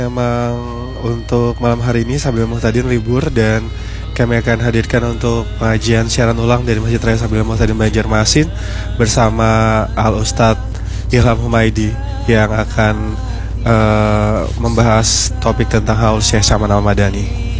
Memang untuk malam hari ini Sabil Muhtadin libur dan kami akan hadirkan untuk pengajian siaran ulang dari Masjid Raya Sabil Muhtadin Banjarmasin bersama Al Ustadz Ilham Humaidi yang akan membahas topik tentang haul Syekh Saman Al Madani.